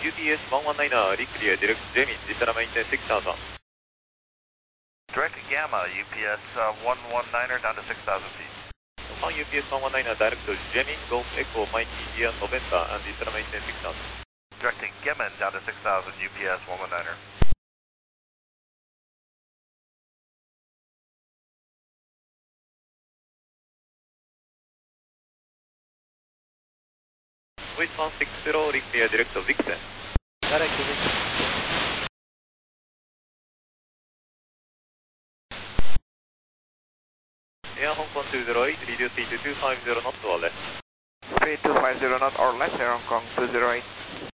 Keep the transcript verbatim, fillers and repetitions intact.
U P S one one nine er, clear, direct Jamie, descend maintain six thousand. Direct Gamma, U P S uh, one one nine er down to six thousand feet. On U P S one one nine er, direct Jamie, Golf Echo, Mikey, India, November, and descend maintain six thousand. Directing Gemin down to six thousand, U P S one one nine er. Swiss one six zero, clear, direct Vixen. Direct Vixen. Air Hong Kong two zero eight, reduce speed to two five zero knots or less. Speed two five zero knot or less, Air Hong Kong two zero eight.